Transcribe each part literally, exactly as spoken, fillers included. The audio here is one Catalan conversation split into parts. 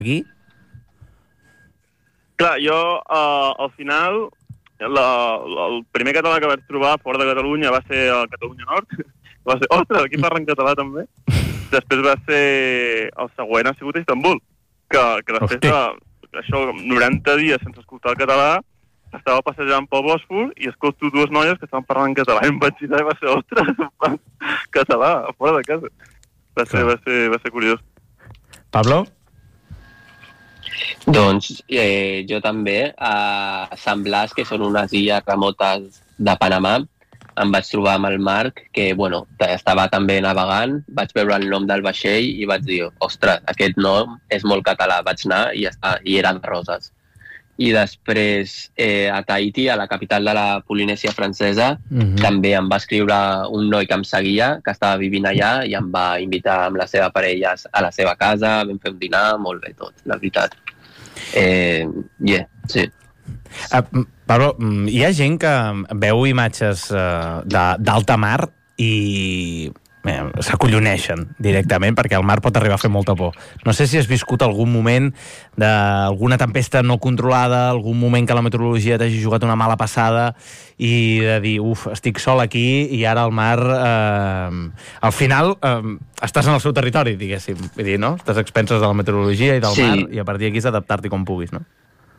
aquí? Clar, jo, uh, al final, la, la, el primer català que vaig trobar fora de Catalunya va ser a Catalunya Nord. Va ser, ostres, aquí parlen català també. Després va ser... El següent ha sigut a Istanbul, que, que després de, això, noranta dies sense escoltar el català, estava passejant pel Bòsfor i escolto dues noies que estaven parlant català i em vaig girar i va ser, ostres, català, fora de casa. Va ser, va ser, va ser curiós. Pablo? Doncs eh, jo també, a Sant Blas, que són unes illes remotes de Panamà, em vaig trobar amb el Marc, que bueno, estava també navegant, vaig veure el nom del vaixell i vaig dir, ostres, aquest nom és molt català, vaig anar i, ja està, i eren roses. I després eh, a Tahiti, a la capital de la Polinèsia francesa, mm-hmm. també em va escriure un noi que em seguia, que estava vivint allà, i em va invitar amb la seva parella a la seva casa, vam fer un dinar, molt bé tot, la veritat. Eh, yeah, sí. Uh, Pablo, hi ha gent que veu imatges uh, d'alta mar i eh, s'acolloneixen directament perquè el mar pot arribar a fer molta por. No sé si has viscut algun moment d'alguna tempesta no controlada, algun moment que la meteorologia t'hagi jugat una mala passada i de dir, uf, estic sol aquí i ara el mar... Eh, al final eh, estàs en el seu territori, diguéssim. Vull dir, no? Estàs a expenses de la meteorologia i del sí. mar i a partir d'aquí és adaptar-t'hi com puguis, no?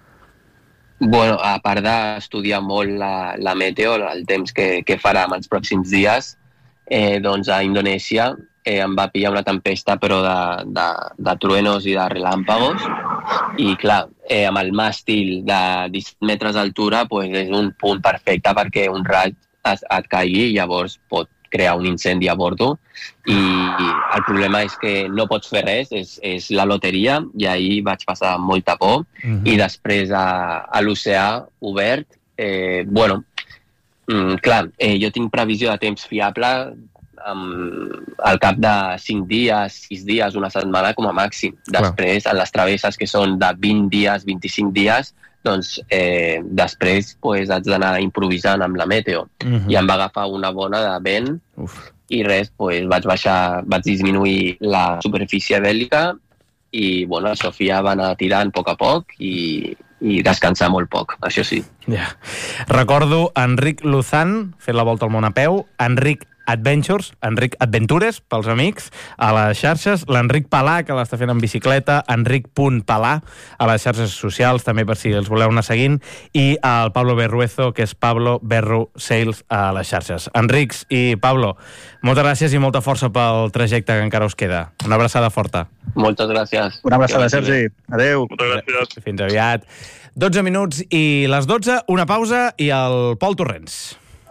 Bueno, a part d'estudiar molt la, la meteo, el temps que, que farà en els pròxims dies, eh, doncs a Indonèsia eh, em va pillar una tempesta però de, de, de truenos i de relàmpagos i clar, eh, amb el màstil de disset metres d'altura pues, és un punt perfecte perquè un raig es, et caigui i llavors pot crear un incendi a bordo i el problema és que no pots fer res, és, és la loteria i ahir vaig passar molta por mm-hmm. i després a, a l'oceà obert, eh, bueno, mm, clar, eh, jo tinc previsió de temps fiable um, al cap de cinc dies, sis dies, una setmana com a màxim. Després, en les travesses que són de vint dies, vint-i-cinc dies, doncs eh, després pues, haig d'anar improvisant amb la meteo. Uh-huh. I em va agafar una bona de vent Uf. I res, pues, vaig baixar, vaig disminuir la superfície bèl·lica i bueno, la Sofia va anar tirant a poc a poc i, i descansar molt poc, això sí. Yeah. Recordo Enric Luzán fent la volta al món a peu, Enric Adventures, Enric Adventures, pels amics, a les xarxes, l'Enric Palà, que l'està fent en bicicleta, enric.palà, a les xarxes socials, també per si els voleu anar seguint, i el Pablo Berruezo, que és Pablo Berru Sales a les xarxes. Enrics i Pablo, moltes gràcies i molta força pel trajecte que encara us queda. Una abraçada forta. Moltes gràcies. Una abraçada, Sergi. Adéu. Moltes gràcies. Fins aviat. dotze minuts i les dotze, una pausa i el Pol Torrents.